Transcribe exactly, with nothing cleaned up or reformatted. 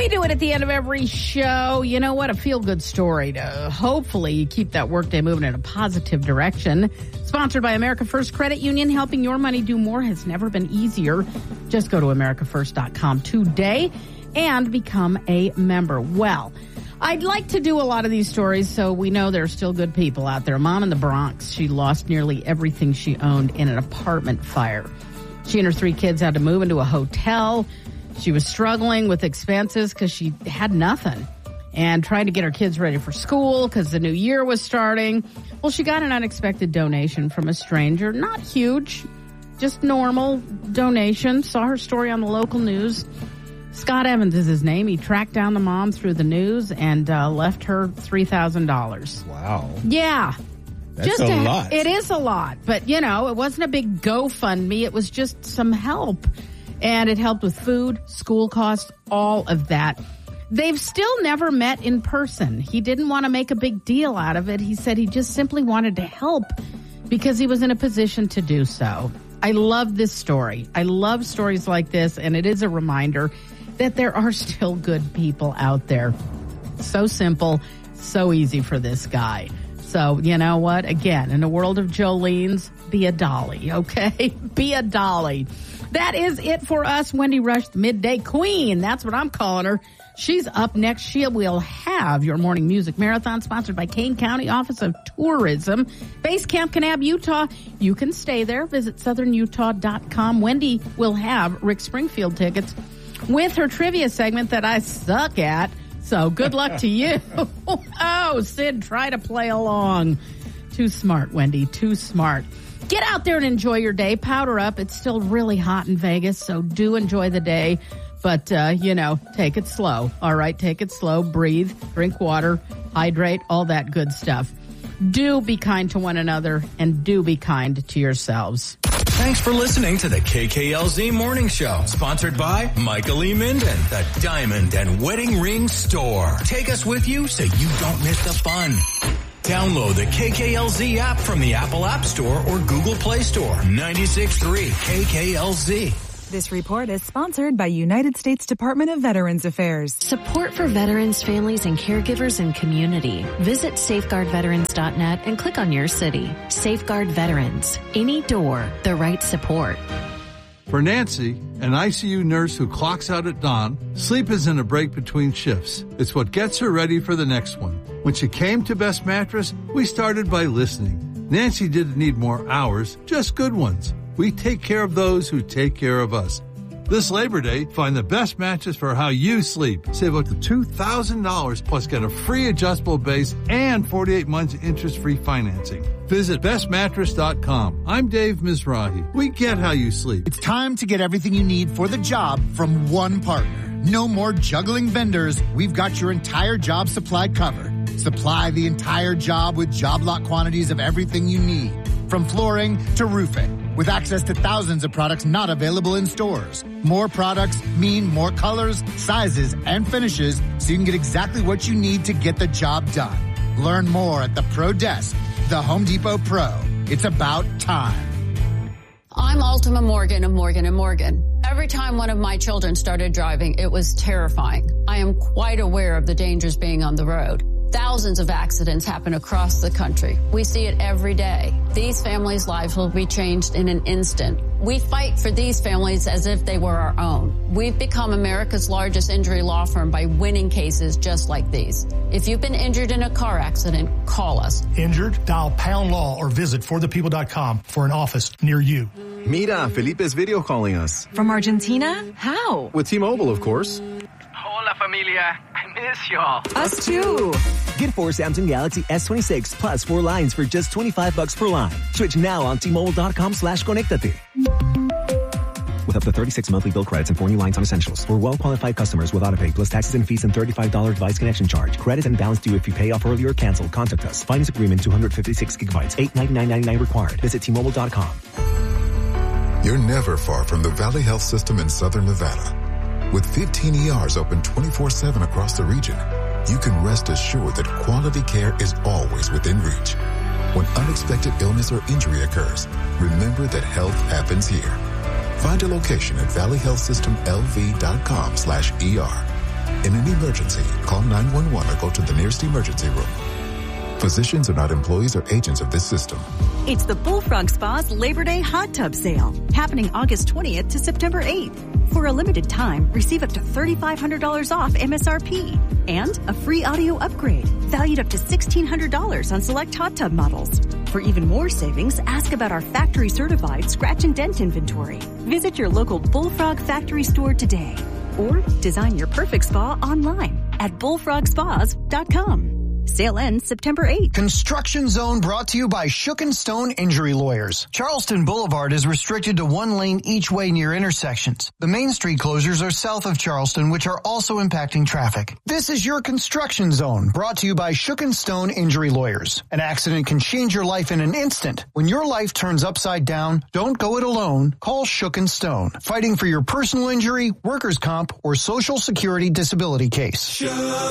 We do it at the end of every show. You know what? A feel-good story to hopefully keep that workday moving in a positive direction. Sponsored by America First Credit Union. Helping your money do more has never been easier. Just go to america first dot com today and become a member. Well, I'd like to do a lot of these stories so we know there are still good people out there. A mom in the Bronx, she lost nearly everything she owned in an apartment fire. She and her three kids had to move into a hotel. She was struggling with expenses because she had nothing and trying to get her kids ready for school because the new year was starting. Well, she got an unexpected donation from a stranger. Not huge, just normal donation. Saw her story on the local news. Scott Evans is his name. He tracked down the mom through the news and uh, left her three thousand dollars. Wow. Yeah. That's just a a, lot. It is a lot. But, you know, it wasn't a big GoFundMe. It was just some help. And it helped with food, school costs, all of that. They've still never met in person. He didn't want to make a big deal out of it. He said he just simply wanted to help because he was in a position to do so. I love this story. I love stories like this, and it is a reminder that there are still good people out there. So simple, so easy for this guy. So, you know what? Again, in the world of Jolene's, be a dolly, okay? Be a dolly. That is it for us. Wendy Rush, the Midday Queen. That's what I'm calling her. She's up next. She will have your morning music marathon sponsored by Kane County Office of Tourism. Base Camp Kanab, Utah. You can stay there. Visit southern utah dot com. Wendy will have Rick Springfield tickets with her trivia segment that I suck at. So good luck to you. Oh, Sid, try to play along. Too smart, Wendy. Too smart. Get out there and enjoy your day. Powder up. It's still really hot in Vegas, so do enjoy the day. But, uh, you know, take it slow. All right, take it slow. Breathe, drink water, hydrate, all that good stuff. Do be kind to one another, and do be kind to yourselves. Thanks for listening to the K K L Z Morning Show, sponsored by Michael E. Minden, the Diamond and Wedding Ring Store. Take us with you so you don't miss the fun. Download the K K L Z app from the Apple App Store or Google Play Store. ninety-six point three K K L Z. This report is sponsored by United States Department of Veterans Affairs. Support for veterans, families, and caregivers and community. Visit safeguard veterans dot net and click on your city. Safeguard Veterans. Any door, the right support. For Nancy, an I C U nurse who clocks out at dawn, sleep isn't a break between shifts. It's what gets her ready for the next one. When she came to Best Mattress, we started by listening. Nancy didn't need more hours, just good ones. We take care of those who take care of us. This Labor Day, find the best mattress for how you sleep. Save up to two thousand dollars plus get a free adjustable base and forty-eight months interest-free financing. Visit best mattress dot com. I'm Dave Mizrahi. We get how you sleep. It's time to get everything you need for the job from one partner. No more juggling vendors. We've got your entire job supply covered. Supply the entire job with job lot quantities of everything you need, from flooring to roofing, with access to thousands of products not available in stores. More products mean more colors, sizes, and finishes, so you can get exactly what you need to get the job done. Learn more at the Pro Desk, the Home Depot Pro. It's about time. I'm Ultima Morgan of Morgan and Morgan. Every time one of my children started driving, it was terrifying. I am quite aware of the dangers being on the road. Thousands of accidents happen across the country. We see it every day. These families' lives will be changed in an instant. We fight for these families as if they were our own. We've become America's largest injury law firm by winning cases just like these. If you've been injured in a car accident, call us. Injured? Dial pound law or visit for the people dot com for an office near you. Mira, Felipe's video calling us. From Argentina? How? With T-Mobile, of course. Hola, familia. I miss y'all. Us too. Get four Samsung Galaxy S twenty-six plus four lines for just twenty-five bucks per line. Switch now on T Mobile dot com slash conectate. With up to thirty-six monthly bill credits and four new lines on essentials. For well-qualified customers with autopay plus taxes and fees and thirty-five dollars device connection charge. Credit and balance due if you pay off early or cancel. Contact us. Finance agreement two hundred fifty-six gigabytes. eight ninety-nine ninety-nine required. Visit T Mobile dot com. You're never far from the Valley Health System in Southern Nevada. With fifteen E Rs open twenty-four seven across the region, you can rest assured that quality care is always within reach. When unexpected illness or injury occurs, remember that health happens here. Find a location at valley health system l v dot com slash E R. In an emergency, call nine one one or go to the nearest emergency room. Physicians are not employees or agents of this system. It's the Bullfrog Spa's Labor Day Hot Tub Sale, happening August twentieth to September eighth. For a limited time, receive up to three thousand five hundred dollars off M S R P and a free audio upgrade valued up to one thousand six hundred dollars on select hot tub models. For even more savings, ask about our factory-certified scratch and dent inventory. Visit your local Bullfrog factory store today or design your perfect spa online at bullfrog spas dot com. Sale ends September eighth. Construction Zone brought to you by Shook and Stone Injury Lawyers. Charleston Boulevard is restricted to one lane each way near intersections. The main street closures are south of Charleston, which are also impacting traffic. This is your Construction Zone, brought to you by Shook and Stone Injury Lawyers. An accident can change your life in an instant. When your life turns upside down, don't go it alone. Call Shook and Stone, fighting for your personal injury, workers' comp, or Social Security disability case. Shook